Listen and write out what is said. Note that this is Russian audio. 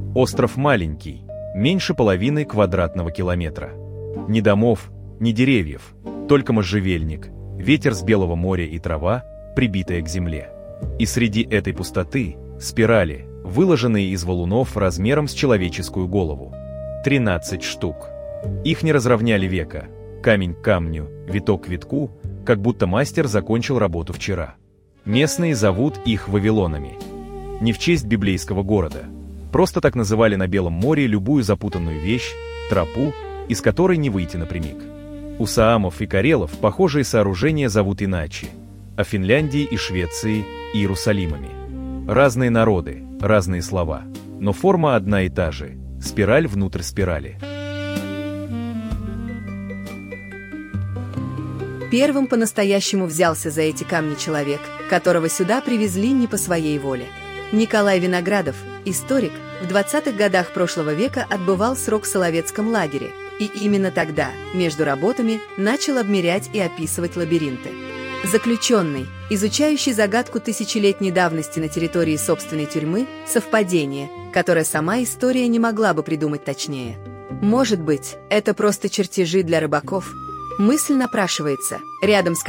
Остров маленький, меньше половины квадратного километра. Ни домов, ни деревьев, только можжевельник, ветер с Белого моря и трава, прибитая к земле. И среди этой пустоты спирали, выложенные из валунов размером с человеческую голову. 13 штук. Их не разровняли века. Камень к камню, виток к витку, как будто мастер закончил работу вчера. Местные зовут их Вавилонами. Не в честь библейского города. Просто так называли на Белом море любую запутанную вещь, тропу, из которой не выйти напрямик. У саамов и карелов похожие сооружения зовут иначе, а Финляндии и Швеции – Иерусалимами. Разные народы, разные слова, но форма одна и та же – спираль внутрь спирали. Первым по-настоящему взялся за эти камни человек, которого сюда привезли не по своей воле. Николай Виноградов, историк, в 20-х годах прошлого века отбывал срок в Соловецком лагере, и именно тогда, между работами, начал обмерять и описывать лабиринты. Заключенный, изучающий загадку тысячелетней давности на территории собственной тюрьмы, совпадение, которое сама история не могла бы придумать точнее. Может быть, это просто чертежи для рыбаков? Мысль напрашивается, рядом с